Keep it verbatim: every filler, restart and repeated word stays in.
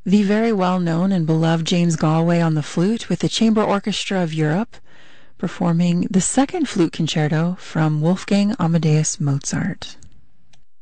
the very well-known and beloved James Galway on the flute with the Chamber Orchestra of Europe, performing the second flute concerto from Wolfgang Amadeus Mozart.